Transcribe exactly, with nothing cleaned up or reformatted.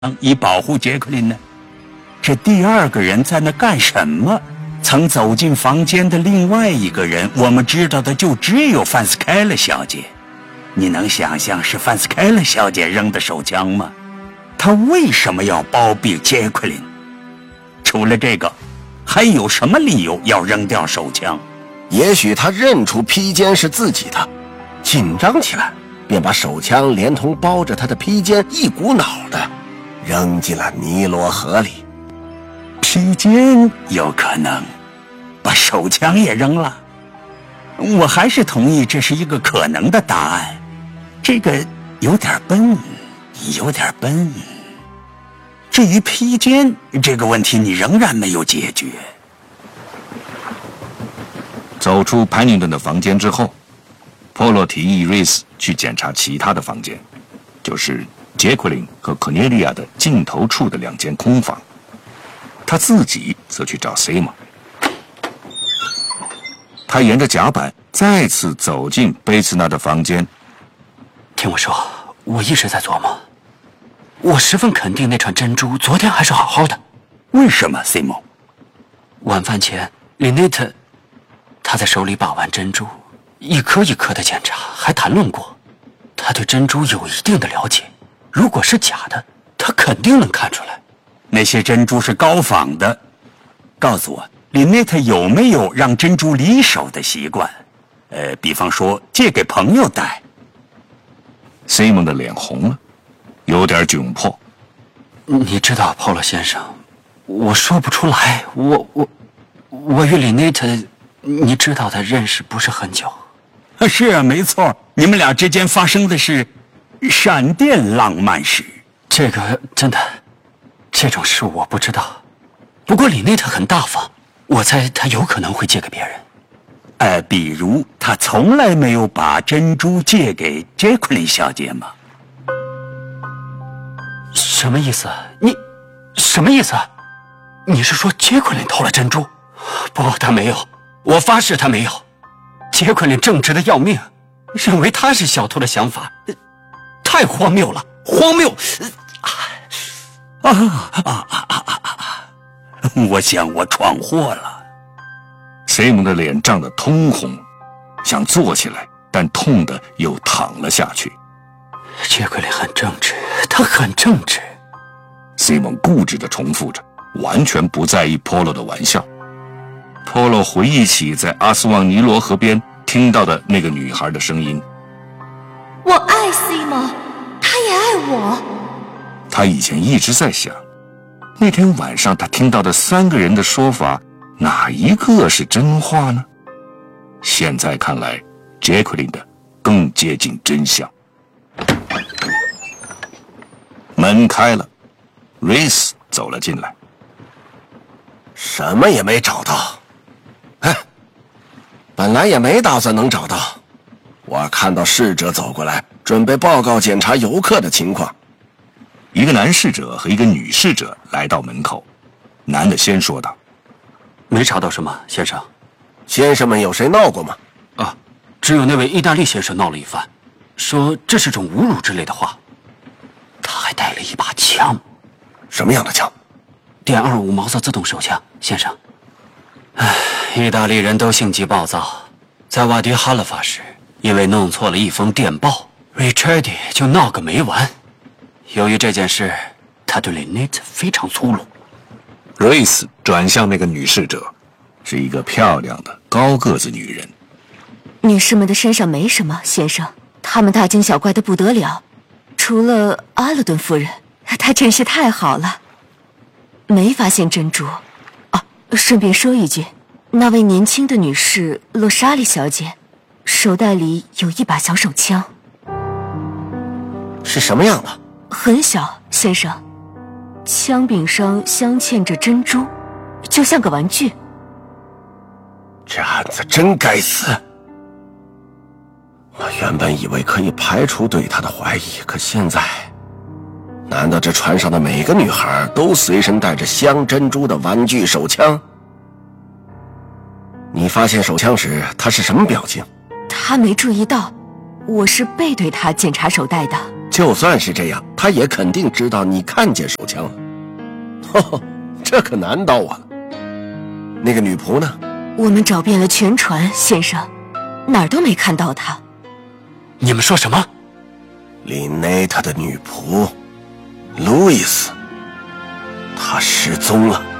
以保护杰克琳呢？这第二个人在那干什么？曾走进房间的另外一个人，我们知道的就只有范斯凯勒小姐。你能想象是范斯凯勒小姐扔的手枪吗？她为什么要包庇杰克琳？除了这个，还有什么理由要扔掉手枪？ 也许他认出披肩是自己的，紧张起来，便把手枪连同包着他的披肩一股脑的扔进了尼罗河里。 披肩有可能，把手枪也扔了。我还是同意这是一个可能的答案。这个有点笨，有点笨。至于披肩这个问题，你仍然没有解决。 走出潘宁顿的房间之后，波洛提议瑞斯去检查其他的房间，就是杰奎琳和科涅利亚的尽头处的两间空房。他自己则去找西蒙。他沿着甲板再次走进贝茨纳的房间。 听我说，我一直在琢磨，我十分肯定那串珍珠昨天还是好好的。 为什么，西蒙？ 晚饭前，林内特他在手里把玩珍珠，一颗一颗的检查，还谈论过，他对珍珠有一定的了解。如果是假的，他肯定能看出来。 那些珍珠是高仿的。告诉我，林内特有没有让珍珠离手的习惯？呃，比方说借给朋友戴。 西蒙的脸红了，有点窘迫。 你知道，保罗先生，我说不出来。我我我与林内特，你知道的，认识不是很久。 是啊，没错，你们俩之间发生的是闪电浪漫史。 这个真的，这种事我不知道。不过李内特很大方，我猜他有可能会借给别人。 呃，比如他从来没有把珍珠借给杰奎琳小姐吗？ 什么意思？你什么意思？你是说杰奎琳偷了珍珠？不，他没有，我发誓他没有。杰奎琳正直的要命，认为他是小偷的想法，太荒谬了，荒谬！ 啊啊啊啊啊啊！我想我闯祸了。 西蒙的脸涨得通红，想坐起来，但痛得又躺了下去。 杰奎琳很正直，他很正直。 西蒙固执地重复着，完全不在意波洛的玩笑。波洛回忆起在阿斯旺尼罗河边听到的那个女孩的声音： 我爱西蒙，他也爱我。 他以前一直在想，那天晚上他听到的三个人的说法，哪一个是真话呢？现在看来，杰奎琳的更接近真相。门开了，瑞斯走了进来。 什么也没找到。哎，本来也没打算能找到。我看到侍者走过来，准备报告检查游客的情况。 一个男侍者和一个女侍者来到门口。男的先说道： 没查到什么，先生。 先生们有谁闹过吗？ 啊，只有那位意大利先生闹了一番，说这是种侮辱之类的话。他还带了一把枪。 什么样的枪？ 点二五毛瑟自动手枪，先生。唉，意大利人都性急暴躁，在瓦迪哈勒法时，因为弄错了一封电报 ，Richardi 就闹个没完。由于这件事，他对 Lynette 非常粗鲁。 瑞斯转向那个女侍者，是一个漂亮的高个子女人。 女士们的身上没什么，先生，她们大惊小怪的不得了，除了阿勒顿夫人，她真是太好了，没发现珍珠。啊，顺便说一句，那位年轻的女士洛莎莉小姐，手袋里有一把小手枪。 是什么样的？ 很小，先生，枪柄上镶嵌着珍珠，就像个玩具。 这案子真该死！我原本以为可以排除对他的怀疑，可现在，难道这船上的每个女孩都随身带着镶珍珠的玩具手枪？你发现手枪时，他是什么表情？ 他没注意到，我是背对他检查手袋的。 就算是这样，他也肯定知道你看见手枪了。呵呵，这可难倒我了。那个女仆呢？ 我们找遍了全船，先生，哪儿都没看到她。 你们说什么？ 林内特的女仆路易斯，她失踪了。